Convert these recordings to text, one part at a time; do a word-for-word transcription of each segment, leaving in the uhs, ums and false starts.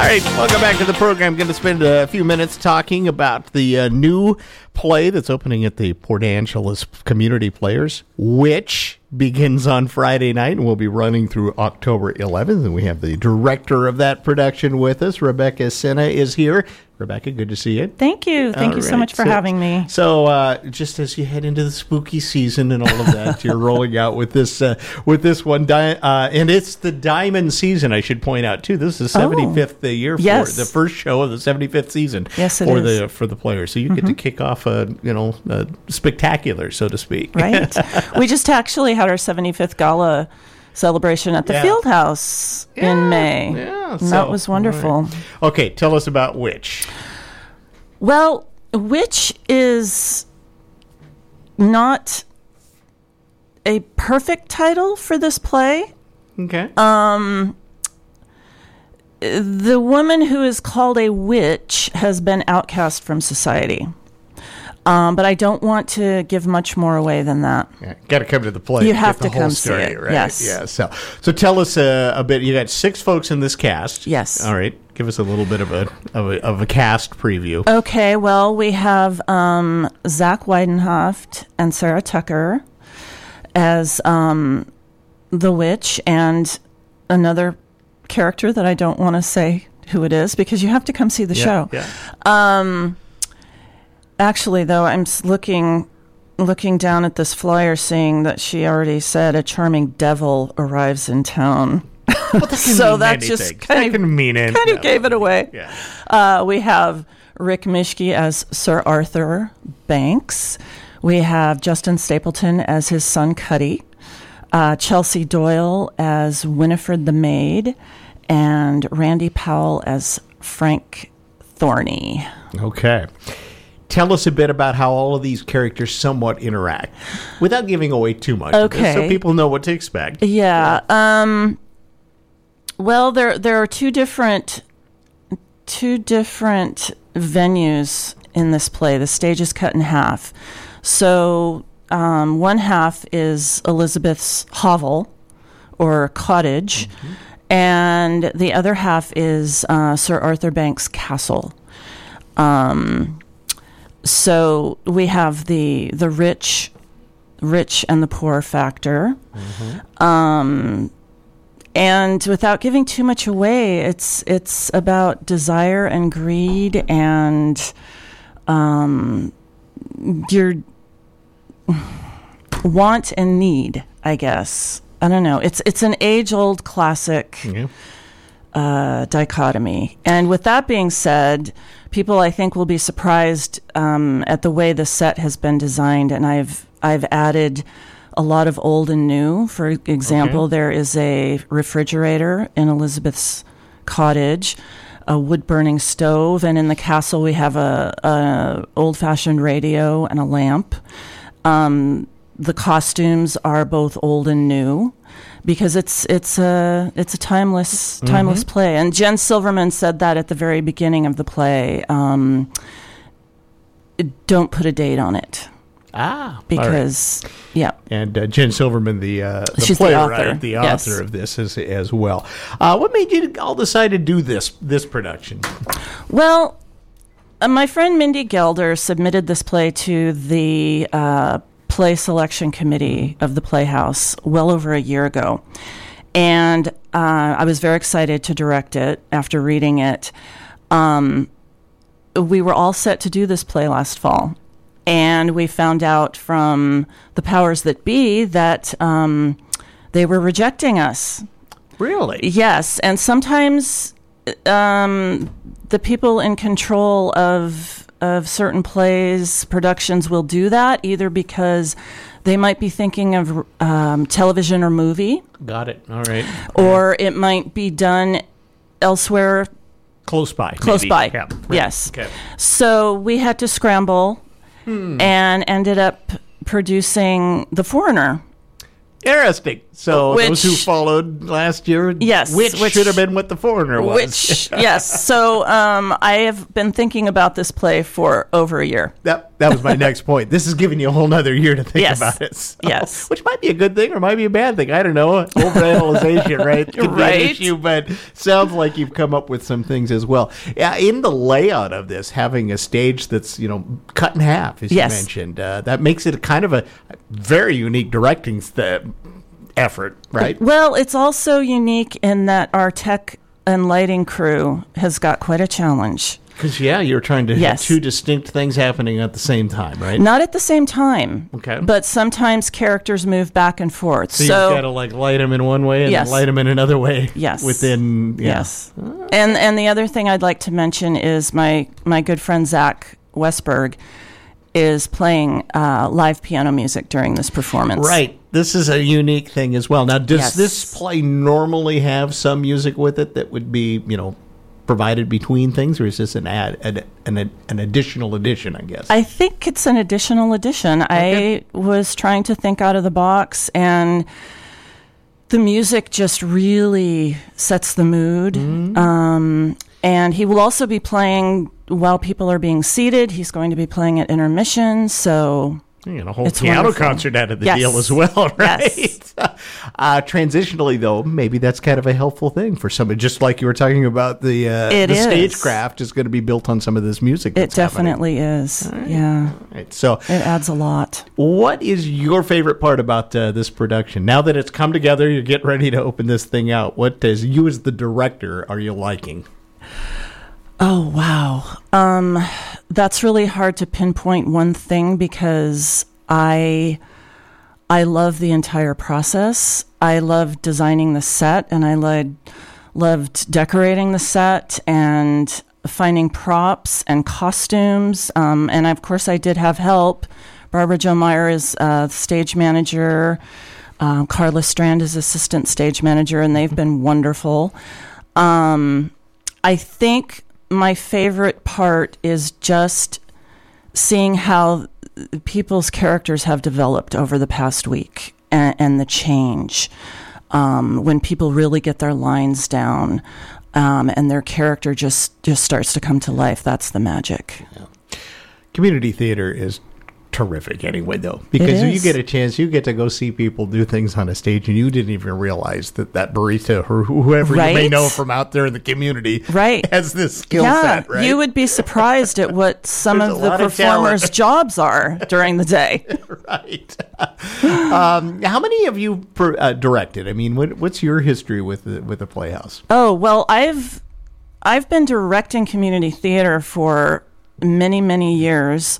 right, welcome back to the program. Going to spend a few minutes talking about the uh, new play that's opening at the Port Angeles Community Players, which begins on Friday night and will be running through October eleventh. And we have the director of that production with us, Rebecca Sena, is here. Rebecca, good to see you. Thank you. Thank all you right. so much for so, having me. So, uh, just as you head into the spooky season and all of that, you're rolling out with this uh, with this one, di- uh, and it's the Diamond season. I should point out too. This is the seventy-fifth oh, year for yes. the first show of the seventy-fifth season. Yes, it for is. the for the players. So you mm-hmm. get to kick off a you know a spectacular, so to speak. Right. We just actually had our seventy-fifth gala celebration at the yeah. Fieldhouse yeah, in May. Yeah, and so, that was wonderful. Right. Okay, tell us about Witch. Well, Witch is not a perfect title for this play. Okay. Um, the woman who is called a witch has been outcast from society. Um, but I don't want to give much more away than that. Yeah, got to come to the play. You to have get the to whole come story, see it. Right? Yes. Yeah. So, so tell us uh, a bit. You got six folks in this cast. Yes. All right. Give us a little bit of a of a, of a cast preview. Okay. Well, we have um, Zach Weidenhoft and Sarah Tucker as um, the witch, and another character that I don't want to say who it is because you have to come see the yeah, show. Yeah. Um, Actually, though, I'm looking looking down at this flyer, seeing that she already said a charming devil arrives in town. Well, that so that anything. just kind that of can mean anything. kind of gave it away. Yeah. Uh, we have Rick Mischke as Sir Arthur Banks. We have Justin Stapleton as his son Cuddy. Uh, Chelsea Doyle as Winifred the Maid, and Randy Powell as Frank Thorny. Okay. Tell us a bit about how all of these characters somewhat interact, without giving away too much. Okay. Of this, so people know what to expect. Yeah. Um, well, there there are two different two different venues in this play. The stage is cut in half. So um, one half is Elizabeth's hovel or cottage, mm-hmm. and the other half is uh, Sir Arthur Banks' castle. Um. So we have the the rich, rich and the poor factor, mm-hmm. um, and without giving too much away, it's it's about desire and greed and um, your want and need. I guess I don't know. It's it's an age old classic. Yeah. Uh, dichotomy. And with that being said, people I think will be surprised um, at the way the set has been designed, and I've I've added a lot of old and new. For example, okay. There is a refrigerator in Elizabeth's cottage, a wood-burning stove, and in the castle we have a, a old-fashioned radio and a lamp. Um, the costumes are both old and new, because it's it's a it's a timeless timeless mm-hmm. play. And Jen Silverman said that at the very beginning of the play. Um, don't put a date on it. Ah, because right. yeah. And uh, Jen Silverman, the uh, the She's playwright, the author, the author yes. of this as as well. Uh, what made you all decide to do this this production? Well, uh, my friend Mindy Gelder submitted this play to the Uh, play selection committee of the Playhouse well over a year ago. And uh, I was very excited to direct it after reading it. Um, we were all set to do this play last fall. And we found out from the powers that be that um, they were rejecting us. Really? Yes. And sometimes um, the people in control of of certain plays, productions will do that, either because they might be thinking of um, television or movie. Got it. All right. Or yeah. It might be done elsewhere. Close by. Close maybe. by. Yeah, right. Yes. Okay. So we had to scramble hmm. and ended up producing The Foreigner. Interesting. So Which- those who followed last year, Yes, which, which- should have been what the foreigner was. Which, yes. So um, I have been thinking about this play for over a year. That that was my next point. This is giving you a whole nother year to think Yes. about it. So, Yes. Which might be a good thing or might be a bad thing. I don't know. Overanalyzation, right? Could be an Right. issue, but sounds like you've come up with some things as well. Yeah, in the layout of this, having a stage that's, you know, cut in half, as Yes. you mentioned, uh, that makes it a kind of a very unique directing st- effort, right? Well, it's also unique in that our tech and lighting crew has got quite a challenge. Because, yeah, you're trying to Yes. have two distinct things happening at the same time, right? Not at the same time. Okay. But sometimes characters move back and forth. So, So, you've got to like light them in one way and Yes. then light them in another way. Yes. Within, yeah. yes. And and the other thing I'd like to mention is my, my good friend Zach Westberg is playing uh, live piano music during this performance. Right. This is a unique thing as well. Now, does Yes. this play normally have some music with it that would be, you know, provided between things, or is this an ad, an, an, an additional addition, I guess? I think it's an additional addition. Okay. I was trying to think out of the box, and the music just really sets the mood. Mm-hmm. Um, and he will also be playing while people are being seated. He's going to be playing at intermission, so... You know, a whole It's piano wonderful. concert out of the Yes. deal as well, right? Yes. Uh, transitionally, though, maybe that's kind of a helpful thing for somebody, just like you were talking about the uh, It the is. stagecraft is going to be built on some of this music. It That's happening. definitely is. Yeah. Right. So, It adds a lot. what is your favorite part about uh, this production? Now that it's come together, you get ready to open this thing out. What does you, as the director, are you liking? Oh, wow. Um, that's really hard to pinpoint one thing because I I love the entire process. I love designing the set, and I loved, loved decorating the set and finding props and costumes. Um, and of course, I did have help. Barbara Jo Meyer is uh, stage manager. Uh, Carla Strand is assistant stage manager, and they've been wonderful. Um, I think my favorite part is just seeing how people's characters have developed over the past week, and, and the change um, when people really get their lines down um, and their character just, just starts to come to life. That's the magic. Community theater is terrific anyway, though, because It you is. get a chance, you get to go see people do things on a stage, and you didn't even realize that that barista or whoever you may Right? know from out there in the community Right. has this skill Yeah, set, right? you would be surprised at what some There's of a the lot of performers' talent. jobs are during the day. Right. um, how many have you per, uh, directed? I mean, what, what's your history with the, with the Playhouse? Oh, well, I've I've been directing community theater for many, many years.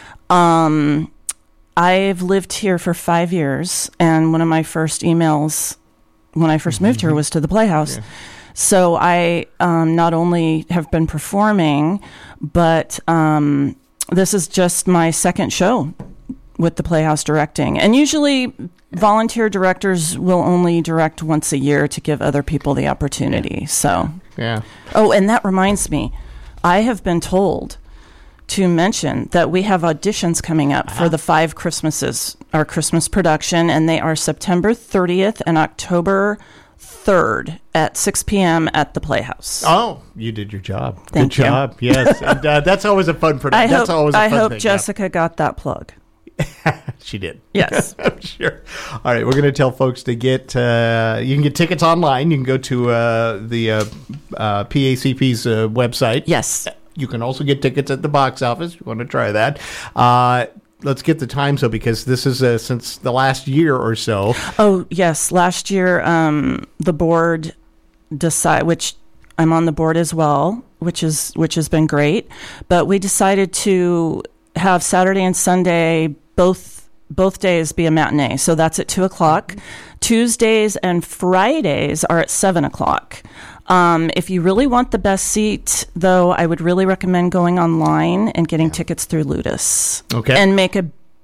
Um, I've lived here for five years, and one of my first emails when I first moved here was to the Playhouse. Yeah. So I um, not only have been performing, but um, this is just my second show with the Playhouse directing. And usually volunteer directors will only direct once a year to give other people the opportunity. So, Yeah. oh, and that reminds me, I have been told to mention that we have auditions coming up for the Five Christmases, our Christmas production, and they are September thirtieth and October third at six p.m. at the Playhouse. Oh, you did your job. Thank Good you. job. Yes. And, uh, that's always a fun production. I That's hope, always a I fun hope thing. Jessica got that plug. Yeah. She did. Yes. I'm sure. All right, we're going to tell folks to get. Uh, you can get tickets online. You can go to uh, the uh, uh, P A C P's uh, website. Yes. You can also get tickets at the box office. If you want to try that. Uh, let's get the time so because this is uh, since the last year or so. Oh, yes. Last year, um, the board decide, which I'm on the board as well, which is which has been great. But we decided to have Saturday and Sunday both both days be a matinee. So that's at two o'clock. Tuesdays and Fridays are at seven o'clock. Um, if you really want the best seat, though, I would really recommend going online and getting tickets through Ludus. Okay. And make a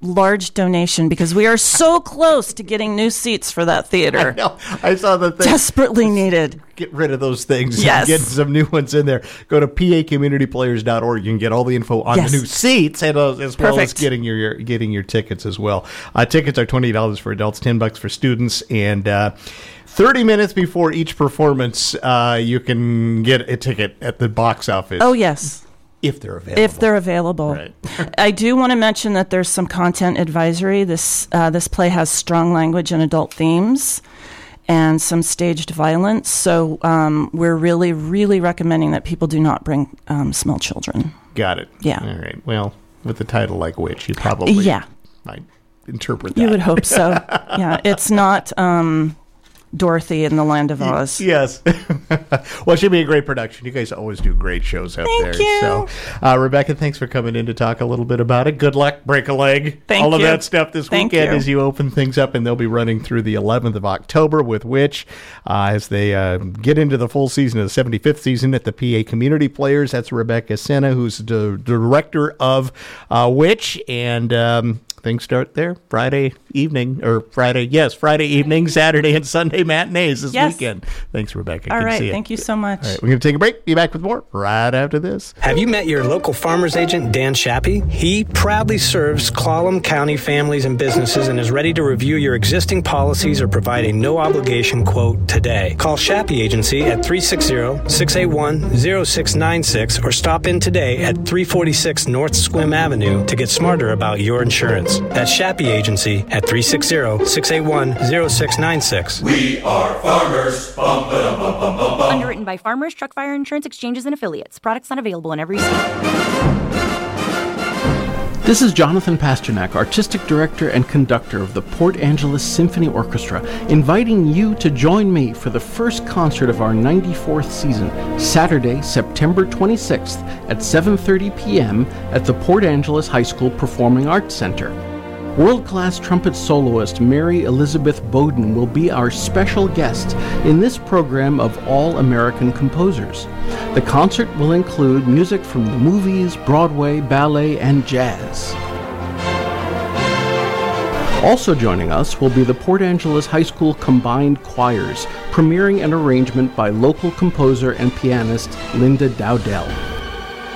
large donation because we are so close to getting new seats for that theater. I know. I saw the thing. Desperately needed. Get rid of those things. Yes. Get some new ones in there. Go to p a community players dot org. You can get all the info on Yes. the new seats and uh, as well Perfect. as getting your, your getting your tickets as well. Uh, tickets are twenty dollars for adults, ten bucks for students, and uh, thirty minutes before each performance, uh, you can get a ticket at the box office. Oh, yes. If they're available. If they're available. Right. I do want to mention that there's some content advisory. This uh, this play has strong language and adult themes and some staged violence. So um, we're really, really recommending that people do not bring um, small children. Got it. Yeah. All right. Well, with a title like Witch, you probably Yeah. might interpret that. You would hope so. Yeah. It's not um, Dorothy in the Land of Oz. Yes. Well, it should be a great production. You guys always do great shows out Thank there. you. So, uh, Rebecca, thanks for coming in to talk a little bit about it. Good luck. Break a leg. Thank All of you. that stuff this Thank weekend you. as you open things up, and they'll be running through the eleventh of October with Witch uh, as they uh, get into the full season of the seventy-fifth season at the P A Community Players. That's Rebecca Senna, who's the director of uh, Witch, and um, things start there Friday evening, or Friday, yes, Friday evening, Saturday and Sunday matinees this Yes. weekend. Thanks, Rebecca. All Good to right. see you. Thank you so much. All right, we're going to take a break. Be back with more right after this. Have you met your local farmer's agent, Dan Shappy? He proudly serves Clallam County families and businesses and is ready to review your existing policies or provide a no-obligation quote today. Call Shappy Agency at three six zero, six eight one, zero six nine six or stop in today at three forty-six North Squim Avenue to get smarter about your insurance. That's Shappy Agency at three six zero, six eight one, zero six nine six. We are farmers. Bum, ba-dum, bum, bum, bum, bum. Underwritten by Farmers, Truck Fire Insurance Exchanges and Affiliates. Products not available in every state. This is Jonathan Pasternak, Artistic Director and Conductor of the Port Angeles Symphony Orchestra, inviting you to join me for the first concert of our ninety-fourth season, Saturday, September twenty-sixth at seven thirty p.m. at the Port Angeles High School Performing Arts Center. World-class trumpet soloist Mary Elizabeth Bowden will be our special guest in this program of all-American composers. The concert will include music from the movies, Broadway, ballet, and jazz. Also joining us will be the Port Angeles High School Combined Choirs, premiering an arrangement by local composer and pianist Linda Dowdell.